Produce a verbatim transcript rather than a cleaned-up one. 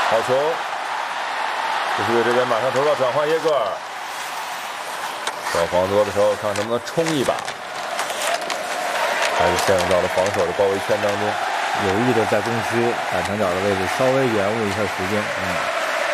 好球！这是队这边马上投到转换耶格尔，小黄多的时候看能不能冲一把，还是陷入到了防守的包围圈当中， 有意的在攻区反墙角的位置稍微延误一下时间，嗯。